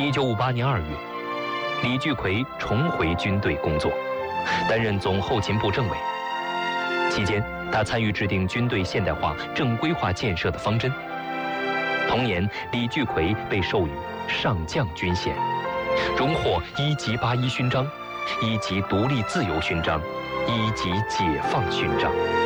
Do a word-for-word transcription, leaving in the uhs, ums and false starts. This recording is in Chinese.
一九五八年二月，李聚奎重回军队工作，担任总后勤部政委。期间，他参与制定军队现代化正规化建设的方针。同年，李聚奎被授予上将军衔，荣获一级八一勋章、一级独立自由勋章、一级解放勋章。